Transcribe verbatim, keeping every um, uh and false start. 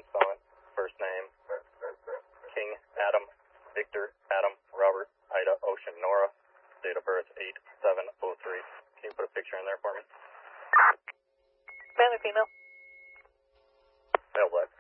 spelling. First name, King Adam, Victor Adam, Robert, Ida, Ocean, Nora. Date of birth eight seven oh three. Can you put a picture in there for me? Male or female? Male, black.